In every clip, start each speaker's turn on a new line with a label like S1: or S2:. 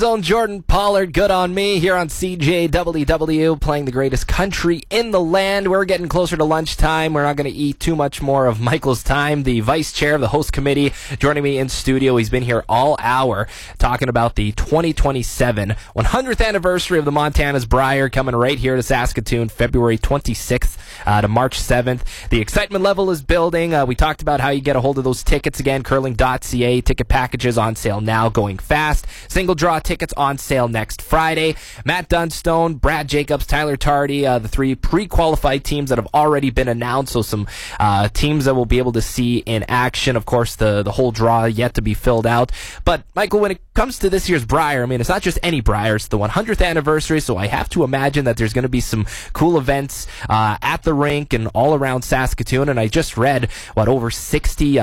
S1: Zone Jordan Pollard, good on me, here on CJWW, playing the greatest country in the land. We're getting closer to lunchtime. We're not going to eat too much more of Michael's time. The vice chair of the host committee joining me in studio. He's been here all hour talking about the 2027 100th anniversary of the Montana's Brier, coming right here to Saskatoon, February 26th to March 7th. The excitement level is building. We talked about how you get a hold of those tickets again, curling.ca. Ticket packages on sale now, going fast. Single draw tickets on sale next Friday. Matt Dunstone, Brad Jacobs, Tyler Tardy, the three pre-qualified teams that have already been announced. So some teams that we'll be able to see in action. Of course, the whole draw yet to be filled out. But, Michael, when it comes to this year's Brier, I mean, it's not just any Brier. It's the 100th anniversary, so I have to imagine that there's going to be some cool events at the rink and all around Saskatoon. And I just read, over 60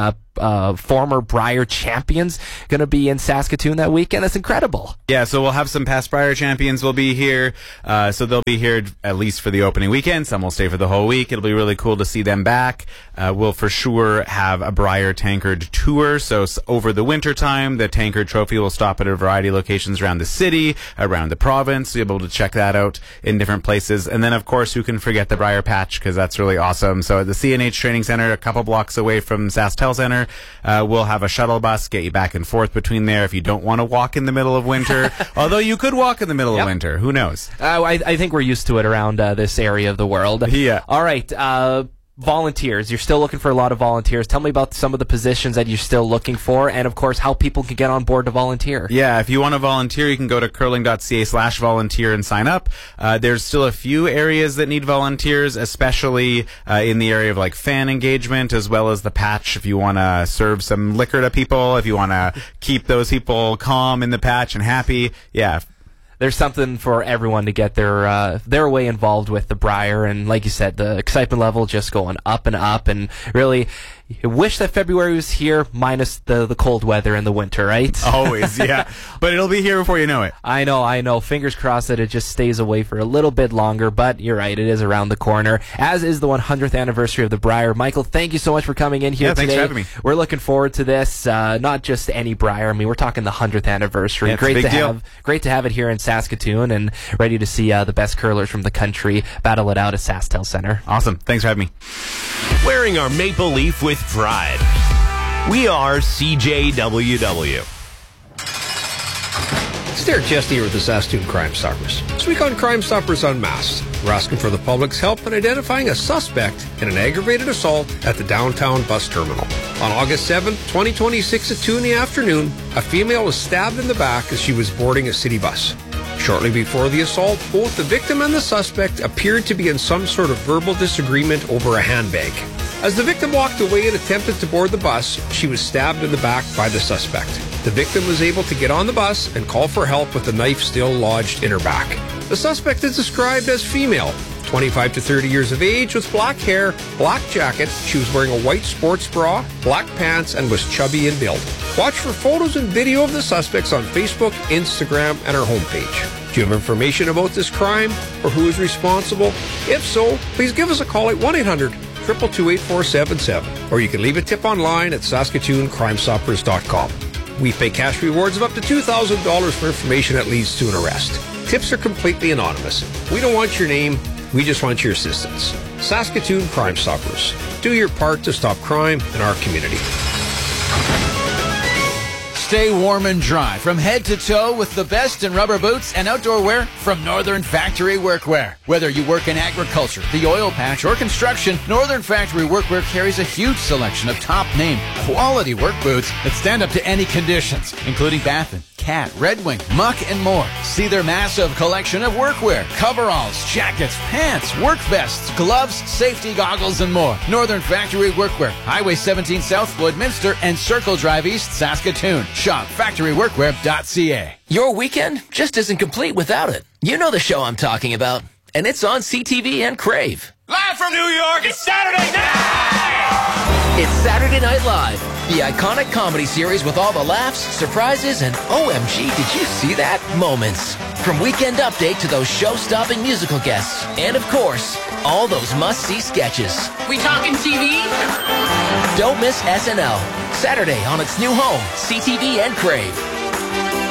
S1: former Brier champions going to be in Saskatoon that weekend. That's incredible.
S2: Yeah, so we'll have some past Brier champions will be here. So they'll be here at least for the opening weekend. Some will stay for the whole week. It'll be really cool to see them back. We'll for sure have a Brier tankard tour. So over the winter time, the tankard trophy will stop at a variety of locations around the city, around the province. You'll be able to check that out in different places. And then, of course, who can forget the Brier Patch, because that's really awesome. So at the CNH Training Center, a couple blocks away from SaskTel Center, we'll have a shuttle bus get you back and forth between there if you don't want to walk in the middle of winter. Although you could walk in the middle of winter. Who knows?
S1: I think we're used to it around this area of the world.
S2: Yeah.
S1: All right. Volunteers. You're still looking for a lot of volunteers. Tell me about some of the positions that you're still looking for, and of course how people can get on board to volunteer.
S2: Yeah, if you want to volunteer, you can go to curling.ca/volunteer and sign up. There's still a few areas that need volunteers, especially in the area of like fan engagement, as well as the patch. If you want to serve some liquor to people, if you want to keep those people calm in the patch and happy, yeah.
S1: There's something for everyone to get their way involved with the Brier, and like you said, the excitement level just going up and up, and really wish that February was here, minus the cold weather in the winter, right?
S2: Always, yeah. But it'll be here before you know it.
S1: I know. Fingers crossed that it just stays away for a little bit longer, but you're right, it is around the corner, as is the 100th anniversary of the Brier. Michael, thank you so much for coming in here today.
S2: Thanks for having me.
S1: We're looking forward to this, not just any Brier. I mean, we're talking the 100th anniversary.
S2: Yeah, great
S1: to have it here in Saskatoon, and ready to see the best curlers from the country battle it out at SaskTel Center.
S2: Awesome. Thanks for having me.
S3: Wearing our maple leaf with pride. We are CJWW.
S4: It's Derek Chesney here with the Saskatoon Crime Stoppers. This week on Crime Stoppers Unmasked, we're asking for the public's help in identifying a suspect in an aggravated assault at the downtown bus terminal. On August 7, 2026 at 2 in the afternoon, a female was stabbed in the back as she was boarding a city bus. Shortly before the assault, both the victim and the suspect appeared to be in some sort of verbal disagreement over a handbag. As the victim walked away and attempted to board the bus, she was stabbed in the back by the suspect. The victim was able to get on the bus and call for help with the knife still lodged in her back. The suspect is described as female, 25 to 30 years of age, with black hair, black jacket. She was wearing a white sports bra, black pants, and was chubby in build. Watch for photos and video of the suspects on Facebook, Instagram, and our homepage. Do you have information about this crime or who is responsible? If so, please give us a call at 1-800-222-8477, or you can leave a tip online at SaskatoonCrimeStoppers.com. We pay cash rewards of up to $2,000 for information that leads to an arrest. Tips are completely anonymous. We don't want your name, we just want your assistance. Saskatoon Crime Stoppers. Do your part to stop crime in our community.
S5: Stay warm and dry from head to toe with the best in rubber boots and outdoor wear from Northern Factory Workwear. Whether you work in agriculture, the oil patch, or construction, Northern Factory Workwear carries a huge selection of top-name, quality work boots that stand up to any conditions, including Baffin, Cat, Red Wing, Muck, and more. See their massive collection of workwear, coveralls, jackets, pants, work vests, gloves, safety goggles, and more. Northern Factory Workwear, Highway 17 South, Woodminster, and Circle Drive East, Saskatoon. Shop factoryworkwear.ca.
S6: Your weekend just isn't complete without it. You know the show I'm talking about, and it's on CTV and Crave.
S3: Live from New York, it's Saturday night!
S6: It's Saturday Night Live, the iconic comedy series with all the laughs, surprises, and OMG, did you see that? Moments. From Weekend Update to those show-stopping musical guests. And of course, all those must-see sketches.
S7: We talking TV?
S6: Don't miss SNL. Saturday on its new home, CTV and Crave.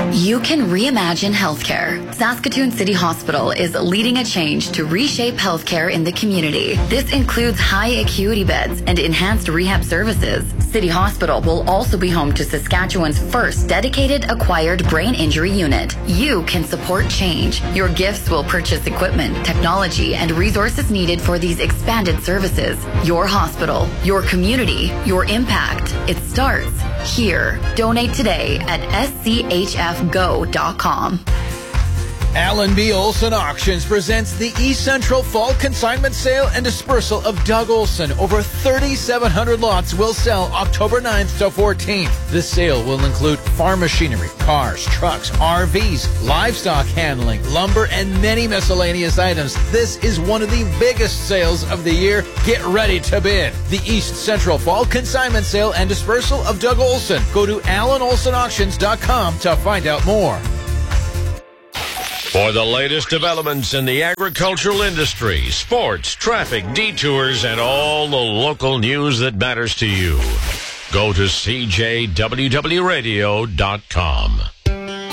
S7: You can reimagine healthcare. Saskatoon City Hospital is leading a change to reshape healthcare in the community. This includes high acuity beds and enhanced rehab services. City Hospital will also be home to Saskatchewan's first dedicated acquired brain injury unit. You can support change. Your gifts will purchase equipment, technology, and resources needed for these expanded services. Your hospital, your community, your impact. It starts here. Donate today at schfgo.com.
S5: Alan B. Olson Auctions presents the East Central Fall Consignment Sale and Dispersal of Doug Olson. Over 3,700 lots will sell October 9th to 14th. The sale will include farm machinery, cars, trucks, RVs, livestock handling, lumber, and many miscellaneous items. This is one of the biggest sales of the year. Get ready to bid. The East Central Fall Consignment Sale and Dispersal of Doug Olson. Go to AlanOlsonAuctions.com to find out more.
S8: For the latest developments in the agricultural industry, sports, traffic, detours, and all the local news that matters to you, go to CJWWRadio.com.